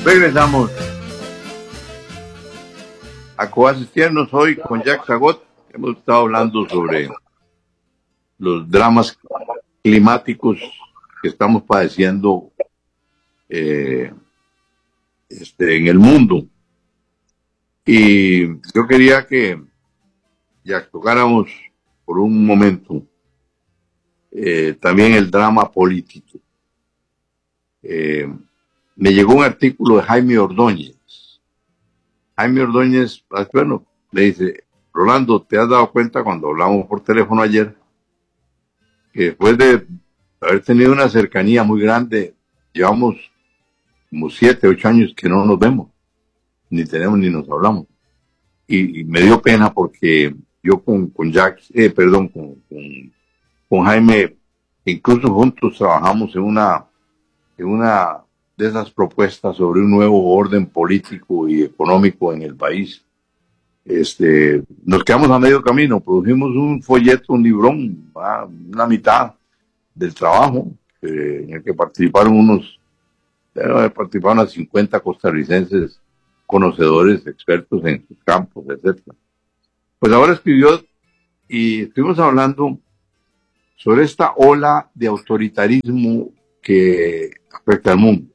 Regresamos a coasistirnos hoy con Jack Zagot. Hemos estado hablando sobre los dramas climáticos que estamos padeciendo en el mundo. Y yo quería que ya tocáramos por un momento también el drama político. Me llegó un artículo de Jaime Ordóñez. Jaime Ordóñez, bueno, le dice: Rolando, ¿te has dado cuenta cuando hablamos por teléfono ayer que después de haber tenido una cercanía muy grande, llevamos como 7, 8 años que no nos vemos, ni tenemos ni nos hablamos? Y me dio pena porque yo con Jaime, incluso juntos trabajamos en una de esas propuestas sobre un nuevo orden político y económico en el país. Nos quedamos a medio camino, produjimos un folleto, un librón, una mitad del trabajo, en el que participaron unas 50 costarricenses conocedores, expertos en sus campos, etcétera. Pues ahora escribió y estuvimos hablando sobre esta ola de autoritarismo que afecta al mundo.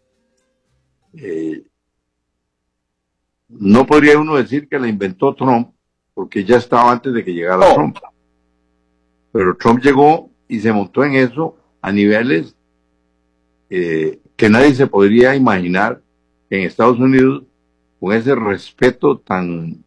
No podría uno decir que la inventó Trump, porque ya estaba antes de que llegara Trump. Pero Trump llegó y se montó en eso a niveles que nadie se podría imaginar en Estados Unidos, con ese respeto tan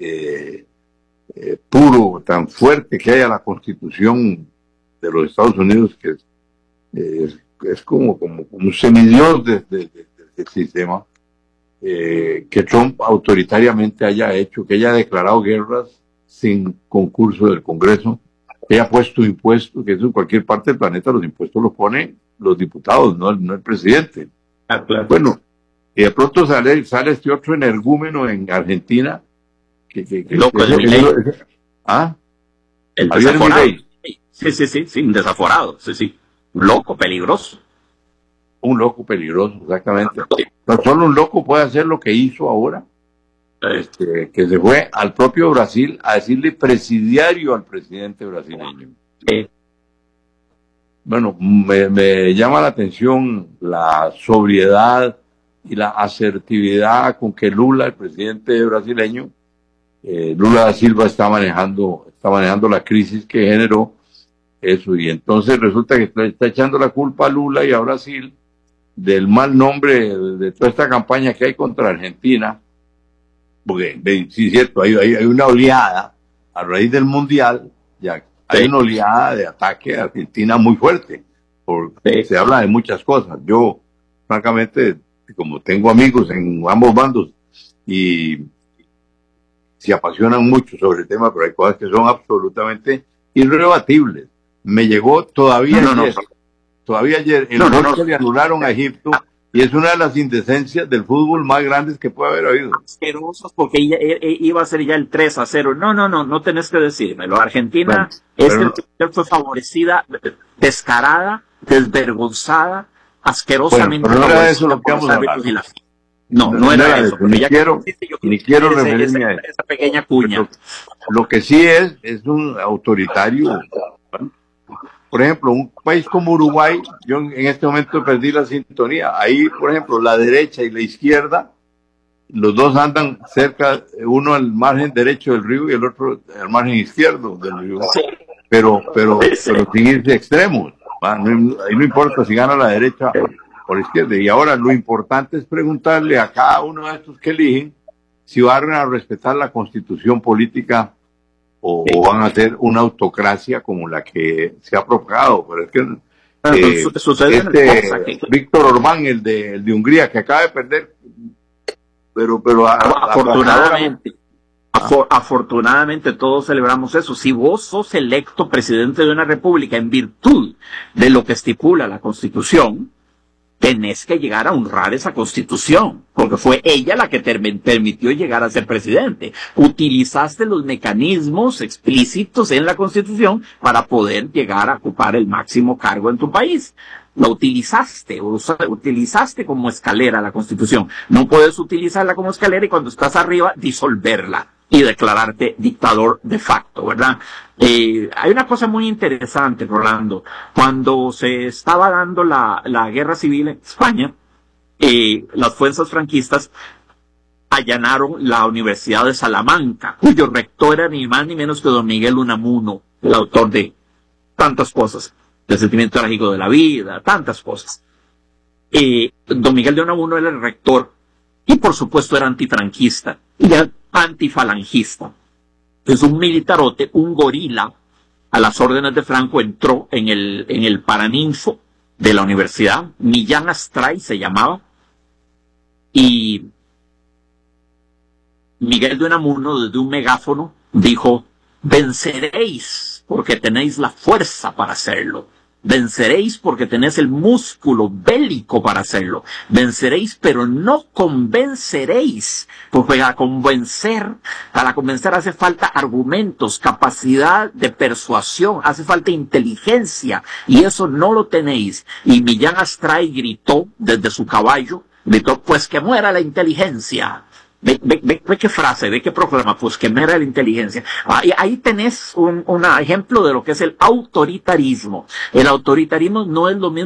puro, tan fuerte que hay a la Constitución de los Estados Unidos, que es como un semidios del sistema, que Trump autoritariamente haya hecho, que haya declarado guerras sin concurso del Congreso, que haya puesto impuestos, que eso en cualquier parte del planeta los impuestos los ponen los diputados, no el presidente. Claro. Bueno, y de pronto sale este otro energúmeno en Argentina, loco, el desaforado. Sí, un desaforado, sí. Loco, peligroso. Un loco peligroso, exactamente. No solo un loco puede hacer lo que hizo ahora, que se fue al propio Brasil a decirle presidiario al presidente brasileño. Bueno, me llama la atención la sobriedad y la asertividad con que Lula, el presidente brasileño, Lula da Silva, está manejando la crisis que generó eso, y entonces resulta que está echando la culpa a Lula y a Brasil del mal nombre de toda esta campaña que hay contra Argentina, porque sí es cierto, hay una oleada a raíz del Mundial, ya hay una oleada de ataque a Argentina muy fuerte, porque se habla de muchas cosas. Yo, francamente, como tengo amigos en ambos bandos y se apasionan mucho sobre el tema, pero hay cosas que son absolutamente irrebatibles. Me llegó todavía ayer el gol que le anularon a Egipto, y es una de las indecencias del fútbol más grandes que puede haber habido. Asquerosos, porque iba a ser ya el 3-0. No tenés que decírmelo. Argentina fue favorecida, descarada, desvergonzada, asquerosamente. Pero no era de eso lo que vamos a hablar. No era eso. Ni quiero referirme a esa pequeña cuña. Lo que sí es un autoritario. Por ejemplo, un país como Uruguay, yo en este momento perdí la sintonía. Ahí, por ejemplo, la derecha y la izquierda, los dos andan cerca, uno al margen derecho del río y el otro al margen izquierdo del río. Pero sin irse extremos. Ahí no importa si gana la derecha o la izquierda. Y ahora lo importante es preguntarle a cada uno de estos que eligen si van a respetar la constitución política o van a hacer una autocracia como la que se ha propagado. Pero es que Víctor Orbán, el de Hungría, que acaba de perder, pero afortunadamente todos celebramos eso. Si vos sos electo presidente de una república en virtud de lo que estipula la Constitución, tenés que llegar a honrar esa Constitución, porque fue ella la que te permitió llegar a ser presidente. Utilizaste los mecanismos explícitos en la Constitución para poder llegar a ocupar el máximo cargo en tu país. la utilizaste, utilizaste como escalera la Constitución. No puedes utilizarla como escalera y cuando estás arriba disolverla y declararte dictador de facto, ¿verdad? Hay una cosa muy interesante, Rolando. Cuando se estaba dando la guerra civil en España, las fuerzas franquistas allanaron la Universidad de Salamanca, cuyo rector era ni más ni menos que don Miguel Unamuno, el autor de tantas cosas, El sentimiento trágico de la vida, tantas cosas. Don Miguel de Unamuno era el rector y por supuesto era antifranquista y antifalangista. Es un militarote, un gorila, a las órdenes de Franco entró en el Paraninfo de la universidad, Millán Astray se llamaba, y Miguel de Unamuno desde un megáfono dijo: venceréis porque tenéis la fuerza para hacerlo. Venceréis porque tenéis el músculo bélico para hacerlo. Venceréis, pero no convenceréis. Porque para convencer hace falta argumentos, capacidad de persuasión, hace falta inteligencia. Y eso no lo tenéis. Y Millán Astray gritó desde su caballo, gritó: pues que muera la inteligencia. Ve qué frase, ve qué proclama, pues que muera la inteligencia. Ahí tenés un ejemplo de lo que es el autoritarismo. El autoritarismo no es lo mismo